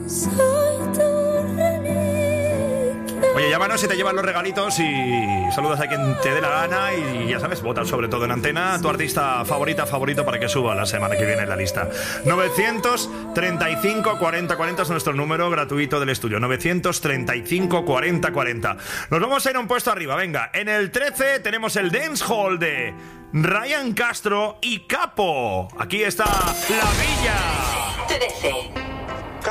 Oye, llámanos y te llevan los regalitos y saludas a quien te dé la gana y ya sabes, vota sobre todo en antena tu artista favorito para que suba la semana que viene en la lista. 935 40 40 es nuestro número gratuito del estudio. 935 40 40. Nos vamos a ir a un puesto arriba, venga. En el 13 tenemos el Dancehall de Ryan Castro y Capo. Aquí está La Villa. 13.